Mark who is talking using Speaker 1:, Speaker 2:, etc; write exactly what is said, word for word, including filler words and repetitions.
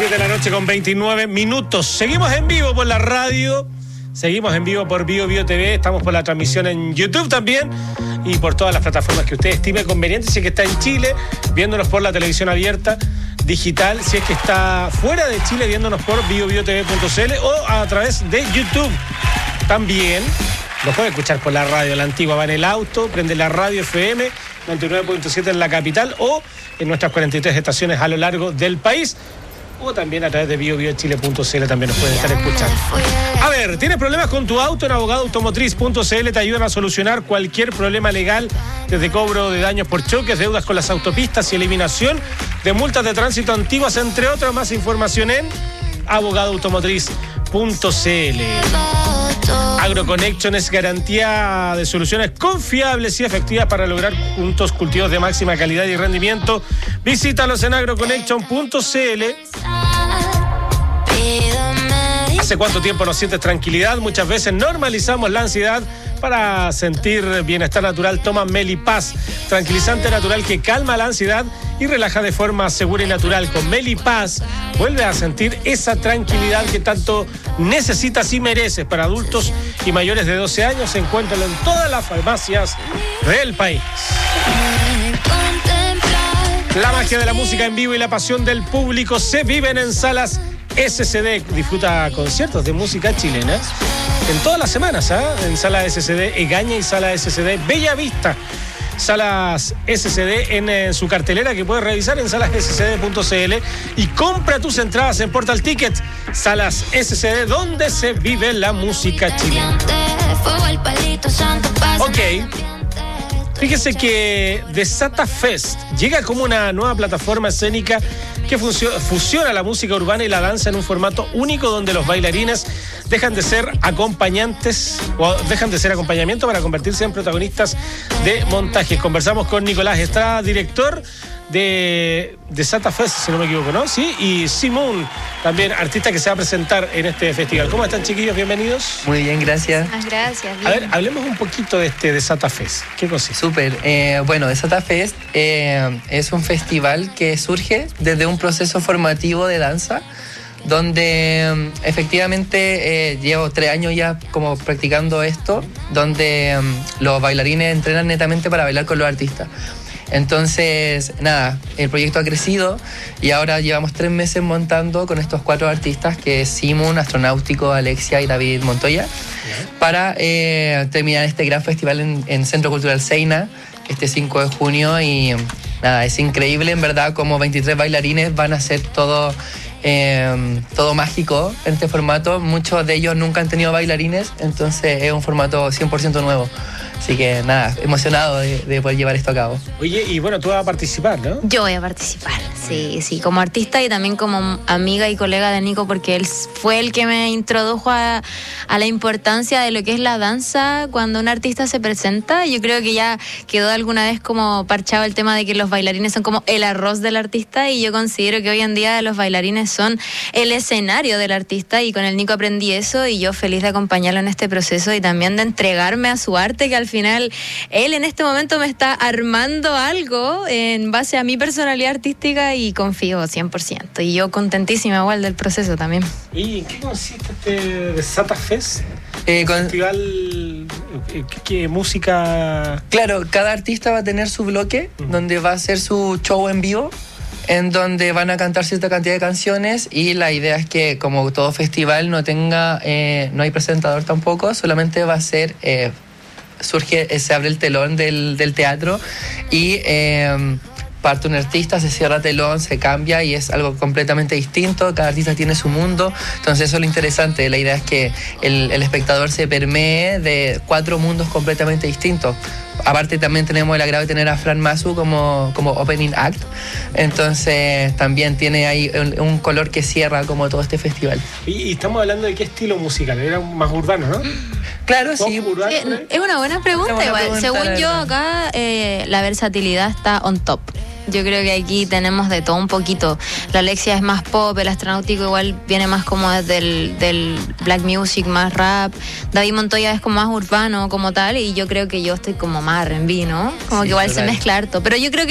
Speaker 1: siete de la noche con veintinueve minutos. Seguimos en vivo por la radio, seguimos en vivo por Bio Bio T V, estamos por la transmisión en YouTube también y por todas las plataformas que usted estime conveniente. Si es que está en Chile, viéndonos por la televisión abierta digital, si es que está fuera de Chile, viéndonos por bio bio t v punto c l o a través de YouTube. También lo puede escuchar por la radio, la antigua, va en el auto, prende la radio F M noventa y nueve punto siete en la capital o en nuestras cuarenta y tres estaciones a lo largo del país, o también a través de bio bio chile punto c l también nos pueden estar escuchando. A ver, ¿tienes problemas con tu auto? En abogado automotriz punto c l te ayudan a solucionar cualquier problema legal, desde cobro de daños por choques, deudas con las autopistas y eliminación de multas de tránsito antiguas, entre otras. Más información en abogado automotriz punto c l. AgroConnection es garantía de soluciones confiables y efectivas para lograr juntos cultivos de máxima calidad y rendimiento. Visítalos en agroconnection punto c l. ¿Hace cuánto tiempo no sientes tranquilidad? Muchas veces normalizamos la ansiedad. Para sentir bienestar natural, toma Melipaz, tranquilizante natural que calma la ansiedad y relaja de forma segura y natural. Con Melipaz vuelve a sentir esa tranquilidad que tanto necesitas y mereces. Para adultos y mayores de doce años, encuéntralo en todas las farmacias del país. La magia de la música en vivo y la pasión del público se viven en Salas S C D. Disfruta conciertos de música chilena en todas las semanas, ¿eh? En Sala S C D Egaña y Sala S C D Bella Vista. Salas S C D en, en su cartelera que puedes revisar en salas s c d punto c l y compra tus entradas en Portal Tickets. Salas S C D, donde se vive la música chilena. Ok. Fíjese que Desata Fest llega como una nueva plataforma escénica que fusiona la música urbana y la danza en un formato único, donde los bailarines dejan de ser acompañantes o dejan de ser acompañamiento para convertirse en protagonistas de montajes. Conversamos con Nicolás Estrada, director de Desata Fest, si no me equivoco, ¿no? Sí, y Simón, también artista que se va a presentar en este festival. ¿Cómo están, chiquillos? Bienvenidos.
Speaker 2: Muy bien, gracias.
Speaker 3: Muchas gracias. Bien.
Speaker 1: A ver, hablemos un poquito de este Desata Fest. ¿Qué consiste?
Speaker 2: Súper. Eh, bueno, Desata Fest eh, es un festival que surge desde un proceso formativo de danza, donde efectivamente eh, llevo tres años ya como practicando esto, donde um, los bailarines entrenan netamente para bailar con los artistas. Entonces, nada, el proyecto ha crecido y ahora llevamos tres meses montando con estos cuatro artistas, que es Simón, Astronáutico, Alexia y David Montoya, para eh, terminar este gran festival en, en Centro Cultural Seina, este cinco de junio. Y nada, es increíble en verdad como veintitrés bailarines van a hacer todo, eh, todo mágico en este formato. Muchos de ellos nunca han tenido bailarines, entonces es un formato cien por ciento nuevo. Así que nada, emocionado de, de poder llevar esto a cabo.
Speaker 1: Oye, y bueno, tú vas a participar, ¿no?
Speaker 3: Yo voy a participar, sí, sí, como artista y también como amiga y colega de Nico, porque él fue el que me introdujo a, a la importancia de lo que es la danza cuando un artista se presenta. Yo creo que ya quedó alguna vez como parchado el tema de que los bailarines son como el arroz del artista, y yo considero que hoy en día los bailarines son el escenario del artista, y con el Nico aprendí eso, y yo feliz de acompañarlo en este proceso y también de entregarme a su arte, que al final él en este momento me está armando algo en base a mi personalidad artística, y confío cien por ciento. Y yo contentísima igual del proceso también.
Speaker 1: ¿Y en qué consiste este Desata Fest?
Speaker 2: Eh, con...
Speaker 1: Festival, ¿qué, qué música?
Speaker 2: Claro, cada artista va a tener su bloque, uh-huh, donde va a hacer su show en vivo, en donde van a cantar cierta cantidad de canciones, y la idea es que, como todo festival, no tenga, eh, no hay presentador tampoco, solamente va a ser... Eh, surge, se abre el telón del, del teatro y eh, parte un artista, se cierra telón, se cambia y es algo completamente distinto. Cada artista tiene su mundo, entonces eso es lo interesante. La idea es que el, el espectador se permee de cuatro mundos completamente distintos. Aparte también tenemos el agrado de tener a Fran Masu como, como opening act, entonces también tiene ahí un, un color que cierra como todo este festival.
Speaker 1: Y, y estamos hablando de qué estilo musical, era más urbano, ¿no?
Speaker 2: Claro, sí.
Speaker 1: Urbano,
Speaker 3: eh, es una buena pregunta,
Speaker 2: una buena
Speaker 3: igual.
Speaker 2: pregunta,
Speaker 3: Según yo, acá eh, la versatilidad está on top. Yo creo que aquí tenemos de todo un poquito. La Alexia es más pop, el Astronáutico igual viene más como del, del black music, más rap. David Montoya es como más urbano como tal, y yo creo que yo estoy como más R and B, ¿no? Como
Speaker 2: Sí,
Speaker 3: que igual
Speaker 2: total.
Speaker 3: se mezcla harto. Pero yo creo que